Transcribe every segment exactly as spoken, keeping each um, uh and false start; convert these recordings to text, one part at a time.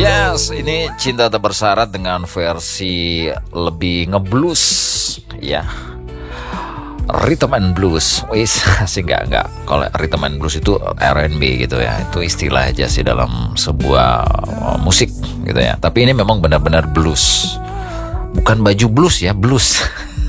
Yes, ini Cinta Tak Bersyarat dengan versi lebih ngeblues, ya. Rhythm and blues, wis sih nggak nggak. Kalau rhythm and blues itu R and B gitu ya, itu istilah aja sih dalam sebuah uh, musik gitu ya. Tapi ini memang benar-benar blues, bukan baju blues ya, blues.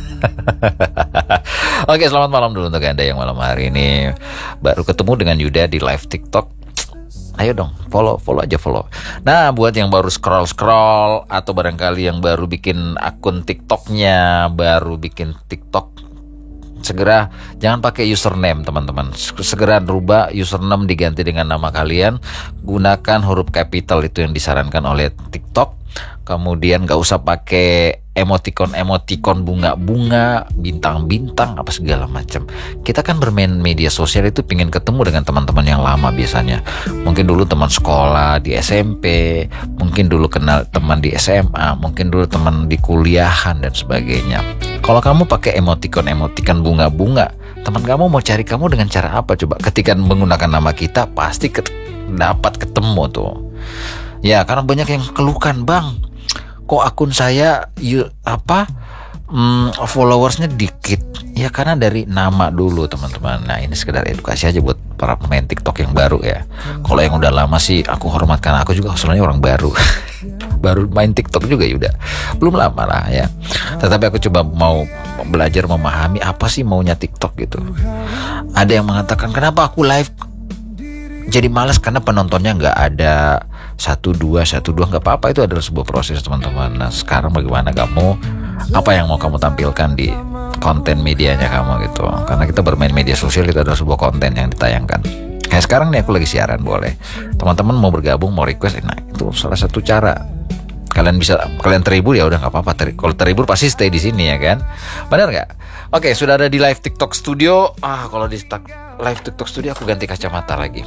Oke, selamat malam dulu untuk Anda yang malam hari ini baru ketemu dengan Yuda di live TikTok. Ayo dong, follow, follow aja follow. Nah, buat yang baru scroll-scroll atau barangkali yang baru bikin akun TikToknya, baru bikin TikTok, segera jangan pakai username teman-teman. Segera rubah username diganti dengan nama kalian. Gunakan huruf capital, itu yang disarankan oleh TikTok. Kemudian gak usah pakai emoticon-emoticon bunga-bunga, bintang-bintang, apa segala macam. Kita kan bermain media sosial itu pingin ketemu dengan teman-teman yang lama biasanya. Mungkin dulu teman sekolah di S M P, mungkin dulu kenal teman di S M A, mungkin dulu teman di kuliahan dan sebagainya. Kalau kamu pakai emoticon-emoticon bunga-bunga, teman kamu mau cari kamu dengan cara apa coba? Ketika menggunakan nama kita pasti ket- dapat ketemu tuh. Ya, karena banyak yang keluhkan, Bang, kok akun saya you, apa hmm, followersnya dikit. Ya karena dari nama dulu teman-teman. Nah, ini sekedar edukasi aja buat para pemain TikTok yang baru ya. Kalau yang udah lama sih aku hormatkan, aku juga sebenarnya orang baru. Baru main TikTok juga ya, udah belum lama lah ya. Tetapi aku coba mau belajar memahami apa sih maunya TikTok gitu. Ada yang mengatakan kenapa aku live jadi malas karena penontonnya nggak ada satu dua satu dua nggak apa-apa, itu adalah sebuah proses teman-teman. Nah, sekarang bagaimana kamu, apa yang mau kamu tampilkan di konten medianya kamu gitu. Karena kita bermain media sosial, itu adalah sebuah konten yang ditayangkan. Kayak sekarang nih aku lagi siaran, boleh teman-teman mau bergabung, mau request, nah itu salah satu cara. Kalian bisa, kalian terhibur ya udah nggak apa-apa. Ter- kalau terhibur pasti stay di sini ya kan, benar nggak? Oke, sudah ada di live TikTok studio. Ah, kalau di live TikTok studio aku ganti kacamata lagi.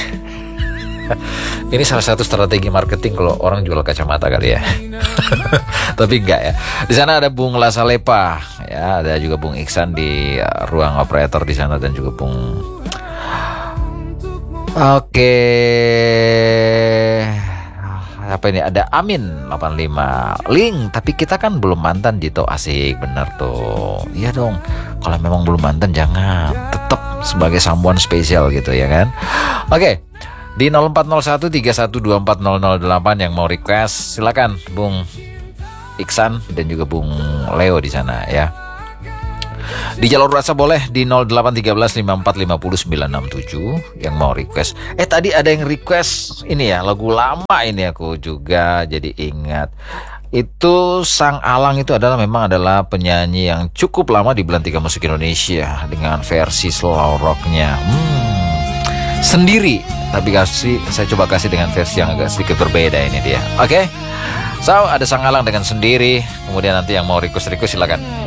Ini salah satu strategi marketing kalau orang jual kacamata kali ya. Tapi enggak ya. Di sana ada Bung Lasalepa, ya, ada juga Bung Iksan di uh, ruang operator di sana, dan juga Bung. Oke. Apa ini? Ada Amin delapan puluh lima. Link, tapi kita kan belum mantan Jito. Asik, bener tuh. Iya dong. Kalau memang belum mantan jangan, tetap sebagai someone spesial gitu ya kan. Oke. Di nol empat nol satu tiga satu dua empat nol nol delapan yang mau request, silakan Bung Iksan dan juga Bung Leo di sana ya. Di jalur WhatsApp boleh di nol delapan tiga belas lima empat lima nol sembilan enam tujuh yang mau request. Eh tadi ada yang request ini ya, lagu lama ini aku juga jadi ingat. Itu Sang Alang itu adalah memang adalah penyanyi yang cukup lama di Belantika Musik Indonesia dengan versi slow rocknya. Hmm. Sendiri, tapi kasih saya coba kasih dengan versi yang agak sedikit berbeda ini dia. Oke, okay? So ada Sang Alang dengan Sendiri. Kemudian nanti yang mau request request silakan.